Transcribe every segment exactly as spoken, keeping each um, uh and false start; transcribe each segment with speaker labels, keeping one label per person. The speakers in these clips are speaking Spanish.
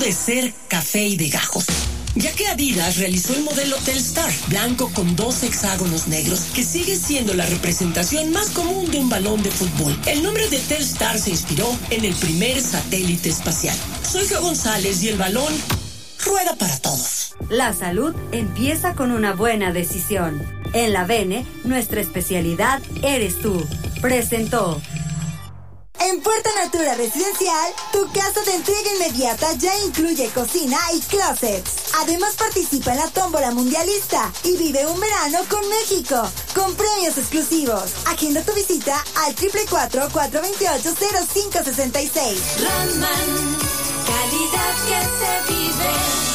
Speaker 1: de ser café y de gajos, ya que Adidas realizó el modelo Telstar, blanco con dos hexágonos negros, que sigue siendo la representación más común de un balón de fútbol. El nombre de Telstar se inspiró en el primer satélite espacial. Soy Jo González y el balón rueda para todos.
Speaker 2: La salud empieza con una buena decisión. En la Bene, nuestra especialidad eres tú. Presentó.
Speaker 3: En Puerta Natura Residencial, tu casa de entrega inmediata ya incluye cocina y closets. Además participa en la tómbola mundialista y vive un verano con México, con premios exclusivos. Agenda tu visita al cuatro cuatro cuatro, cuatro dos ocho, cero cinco seis seis.
Speaker 4: Roman, calidad que se vive.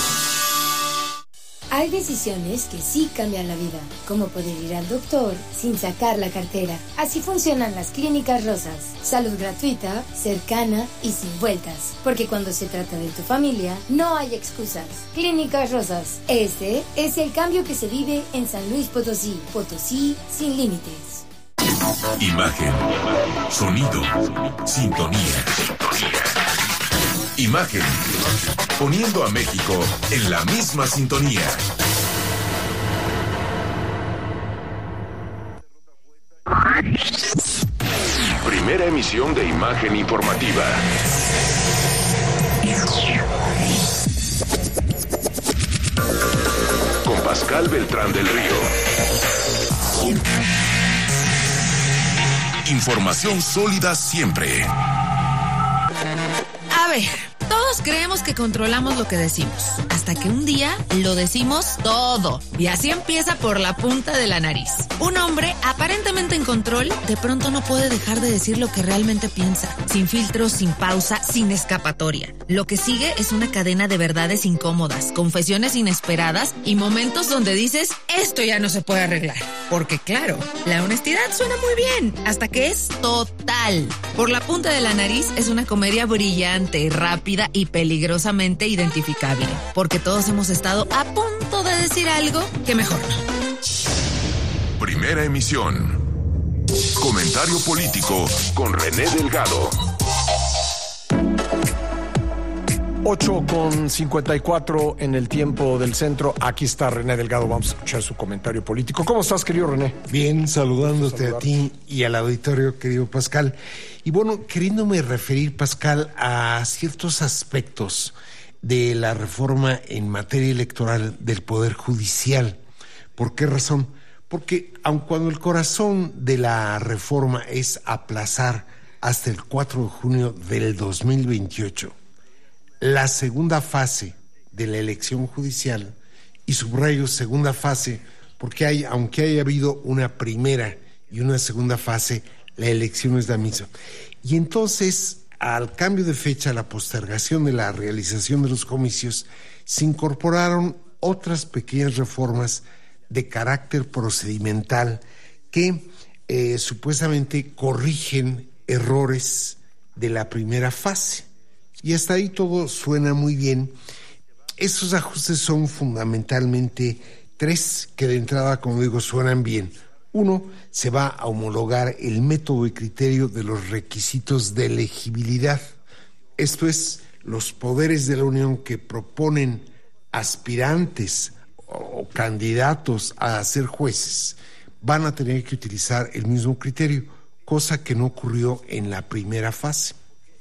Speaker 5: Hay decisiones que sí cambian la vida, como poder ir al doctor sin sacar la cartera. Así funcionan las Clínicas Rosas. Salud gratuita, cercana y sin vueltas. Porque cuando se trata de tu familia, no hay excusas. Clínicas Rosas. Ese es el cambio que se vive en San Luis Potosí. Potosí sin límites.
Speaker 6: Imagen, sonido, sintonía. Imagen, poniendo a México en la misma sintonía. Primera emisión de Imagen Informativa. Con Pascal Beltrán del Río. Información sólida siempre.
Speaker 7: A ver, todos creemos que controlamos lo que decimos, hasta que un día lo decimos todo. Y así empieza por la punta de la nariz. Un hombre aparentemente en control, de pronto no puede dejar de decir lo que realmente piensa, sin filtros, sin pausa, sin escapatoria. Lo que sigue es una cadena de verdades incómodas, confesiones inesperadas y momentos donde dices, esto ya no se puede arreglar. Porque claro, la honestidad suena muy bien, hasta que es total. Por la punta de la nariz es una comedia brillante, rápida y peligrosamente identificable, porque todos hemos estado a punto de decir algo que mejor no.
Speaker 6: Primera emisión. Comentario político con René Delgado.
Speaker 8: ocho con cincuenta y cuatro en el tiempo del centro. Aquí está René Delgado. Vamos a escuchar su comentario político. ¿Cómo estás, querido René?
Speaker 9: Bien, saludándote a ti y al auditorio, querido Pascal. Y bueno, queriéndome referir, Pascal, a ciertos aspectos de la reforma en materia electoral del Poder Judicial. ¿Por qué razón? Porque aun cuando el corazón de la reforma es aplazar hasta el cuatro de junio del dos mil veintiocho la segunda fase de la elección judicial, y subrayo segunda fase porque hay, aunque haya habido una primera y una segunda fase, la elección es la misma. Y entonces, al cambio de fecha, la postergación de la realización de los comicios, se incorporaron otras pequeñas reformas de carácter procedimental que eh, supuestamente corrigen errores de la primera fase. Y hasta ahí todo suena muy bien. Esos ajustes son fundamentalmente tres que de entrada, como digo, suenan bien. Uno, se va a homologar el método y criterio de los requisitos de elegibilidad. Esto es, los poderes de la Unión que proponen aspirantes o candidatos a ser jueces van a tener que utilizar el mismo criterio, cosa que no ocurrió en la primera fase.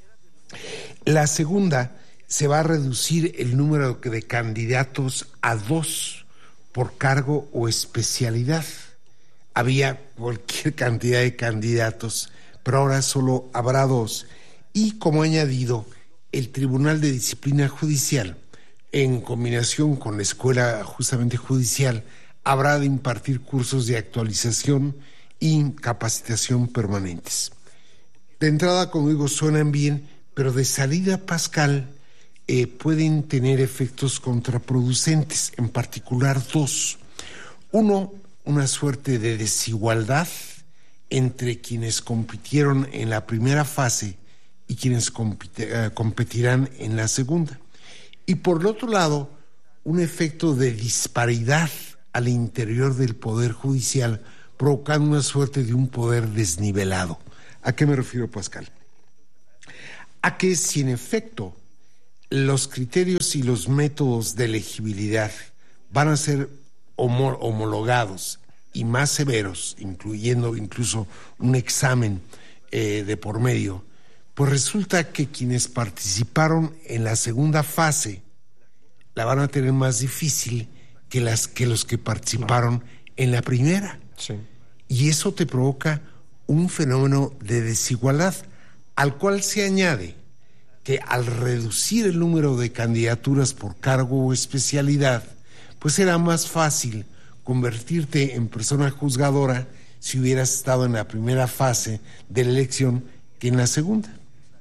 Speaker 9: La segunda, se va a reducir el número de candidatos a dos por cargo o especialidad. Había cualquier cantidad de candidatos, pero ahora solo habrá dos. Y como añadido, el Tribunal de Disciplina Judicial, en combinación con la Escuela justamente judicial, habrá de impartir cursos de actualización y capacitación permanentes. De entrada, como digo, suenan bien, pero de salida, Pascal, eh, pueden tener efectos contraproducentes, en particular dos. Uno, una suerte de desigualdad entre quienes compitieron en la primera fase y quienes compite, uh, competirán en la segunda. Y por el otro lado, un efecto de disparidad al interior del Poder Judicial, provocando una suerte de un poder desnivelado. ¿A qué me refiero, Pascal? A que si en efecto los criterios y los métodos de elegibilidad van a ser homo- homologados y más severos, incluyendo incluso un examen eh, de por medio, pues resulta que quienes participaron en la segunda fase la van a tener más difícil que, las, que los que participaron en la primera.
Speaker 8: Sí.
Speaker 9: Y eso te provoca un fenómeno de desigualdad, al cual se añade que al reducir el número de candidaturas por cargo o especialidad, pues era más fácil convertirte en persona juzgadora si hubieras estado en la primera fase de la elección que en la segunda.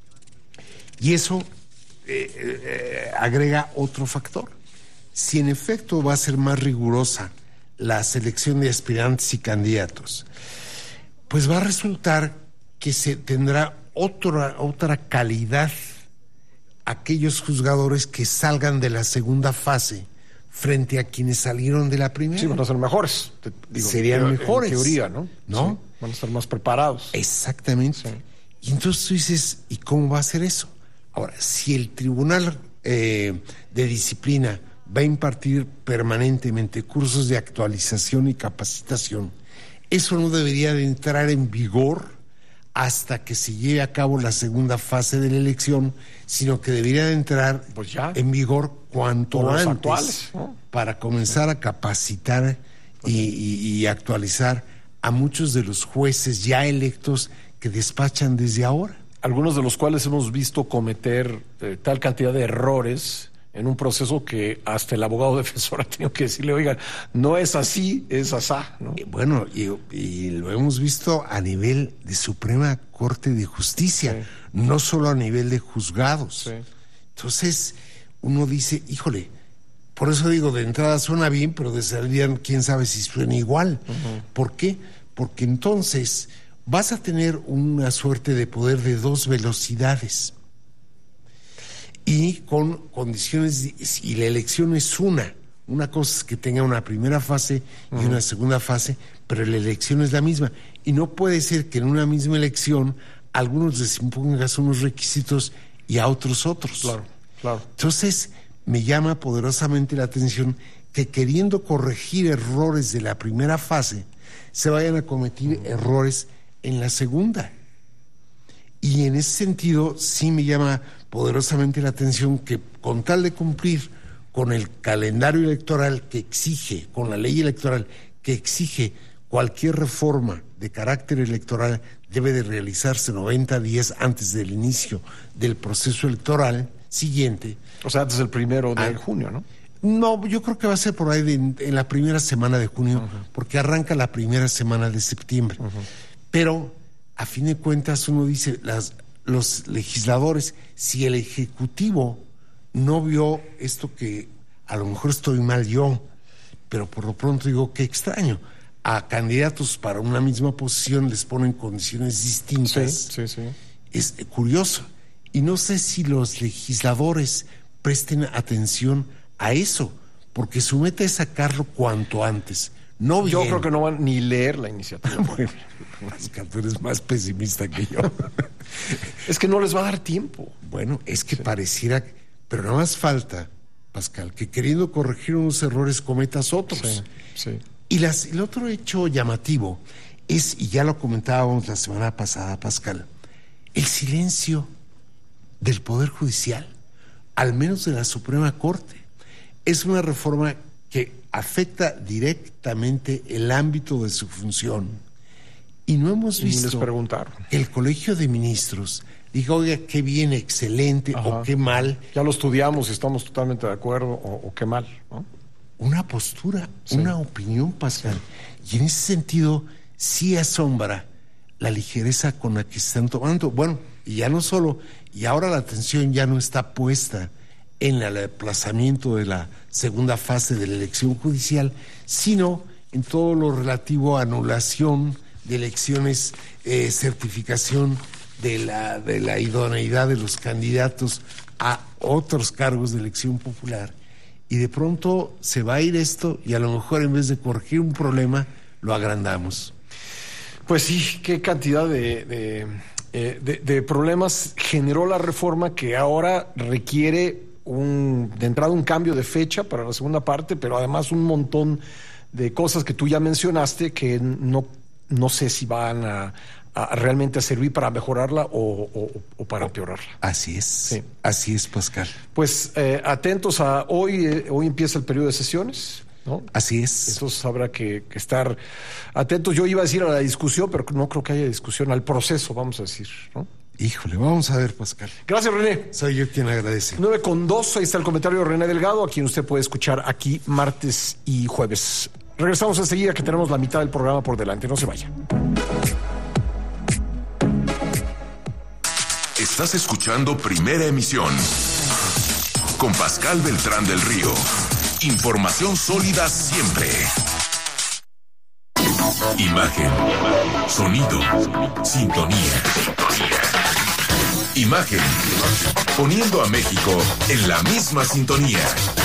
Speaker 9: Y eso eh, eh, agrega otro factor. Si en efecto va a ser más rigurosa la selección de aspirantes y candidatos, pues va a resultar que se tendrá otra, otra calidad aquellos juzgadores que salgan de la segunda fase frente a quienes salieron de la primera.
Speaker 8: Sí, van a ser mejores. Te, digo,
Speaker 9: Serían
Speaker 8: en,
Speaker 9: mejores.
Speaker 8: En teoría, ¿no?
Speaker 9: ¿No?
Speaker 8: Sí, van a estar más preparados.
Speaker 9: Exactamente. Sí. Y entonces tú dices, ¿y cómo va a ser eso? Ahora, si el Tribunal eh, de Disciplina va a impartir permanentemente cursos de actualización y capacitación, eso no debería de entrar en vigor hasta que se lleve a cabo la segunda fase de la elección, sino que debería de entrar
Speaker 8: pues ya,
Speaker 9: en vigor cuanto antes,
Speaker 8: actuales, ¿no?
Speaker 9: Para comenzar a capacitar y, y, y actualizar a muchos de los jueces ya electos que despachan desde ahora.
Speaker 8: Algunos de los cuales hemos visto cometer eh, tal cantidad de errores en un proceso que hasta el abogado defensor ha tenido que decirle, oigan, no es así, es asá, ¿no?
Speaker 9: Y bueno, y, y lo hemos visto a nivel de Suprema Corte de Justicia, sí. No solo a nivel de juzgados.
Speaker 8: Sí.
Speaker 9: Entonces, uno dice, híjole, por eso digo, de entrada suena bien, pero de salida quién sabe si suena igual. Uh-huh. ¿Por qué? Porque entonces vas a tener una suerte de poder de dos velocidades. Y con condiciones, y la elección es una. Una cosa es que tenga una primera fase y uh-huh. una segunda fase, pero la elección es la misma. Y no puede ser que en una misma elección algunos les impongas unos requisitos y a otros otros.
Speaker 8: Claro, claro.
Speaker 9: Entonces, me llama poderosamente la atención que queriendo corregir errores de la primera fase, se vayan a cometer uh-huh. errores en la segunda. Y en ese sentido sí me llama poderosamente la atención que con tal de cumplir con el calendario electoral que exige, con la ley electoral que exige cualquier reforma de carácter electoral debe de realizarse noventa días antes del inicio del proceso electoral siguiente.
Speaker 8: O sea, antes del primero de ah, junio, ¿no?
Speaker 9: No, yo creo que va a ser por ahí de, en la primera semana de junio, uh-huh. porque arranca la primera semana de septiembre. Uh-huh. Pero a fin de cuentas uno dice, las, los legisladores, si el Ejecutivo no vio esto, que a lo mejor estoy mal yo, pero por lo pronto digo, qué extraño, a candidatos para una misma posición les ponen condiciones distintas.
Speaker 8: Sí, sí, sí.
Speaker 9: Es curioso. Y no sé si los legisladores presten atención a eso, porque su meta es sacarlo cuanto antes. No bien.
Speaker 8: Yo creo que no van ni leer la iniciativa.
Speaker 9: Bueno, es que tú eres más pesimista que yo.
Speaker 8: Es que no les va a dar tiempo.
Speaker 9: Bueno, es que
Speaker 8: sí.
Speaker 9: pareciera, pero nada más falta, Pascal, que queriendo corregir unos errores cometas otros.
Speaker 8: Sí, sí.
Speaker 9: Y las, el otro hecho llamativo es, y ya lo comentábamos la semana pasada, Pascal, el silencio del Poder Judicial, al menos de la Suprema Corte. Es una reforma que afecta directamente el ámbito de su función. Y no hemos visto
Speaker 8: les preguntaron.
Speaker 9: Que el Colegio de Ministros diga, oiga, qué bien, excelente, ajá, o qué mal.
Speaker 8: Ya lo estudiamos y estamos totalmente de acuerdo, o, o qué mal, ¿no?
Speaker 9: Una postura, sí. Una opinión, Pascal.
Speaker 8: Sí.
Speaker 9: Y en ese sentido sí asombra la ligereza con la que se están tomando. Bueno, y ya no solo, y ahora la atención ya no está puesta en el aplazamiento de la segunda fase de la elección judicial, sino en todo lo relativo a anulación de elecciones, eh, certificación de la, de la idoneidad de los candidatos a otros cargos de elección popular. Y de pronto se va a ir esto y a lo mejor en vez de corregir un problema, lo agrandamos.
Speaker 8: Pues sí, qué cantidad de, de, eh, de, de problemas generó la reforma que ahora requiere un, de entrada un cambio de fecha para la segunda parte, pero además un montón de cosas que tú ya mencionaste que no, no sé si van a, a realmente a servir para mejorarla o, o, o para empeorarla.
Speaker 9: Así es,
Speaker 8: sí.
Speaker 9: Así es, Pascal.
Speaker 8: Pues eh, atentos a hoy, eh, hoy empieza el periodo de sesiones, ¿no?
Speaker 9: Así es.
Speaker 8: Entonces habrá que, que estar atentos. Yo iba a decir a la discusión, pero no creo que haya discusión, al proceso, vamos a decir, ¿no?
Speaker 9: Híjole, vamos a ver, Pascal.
Speaker 8: Gracias, René.
Speaker 9: Soy yo quien agradece.
Speaker 8: nueve con dos, ahí está el comentario de René Delgado, a quien usted puede escuchar aquí martes y jueves. Regresamos enseguida, que tenemos la mitad del programa por delante. No se vaya.
Speaker 6: Estás escuchando Primera Emisión con Pascal Beltrán del Río. Información sólida siempre. Imagen, sonido, sintonía. Imagen, poniendo a México en la misma sintonía.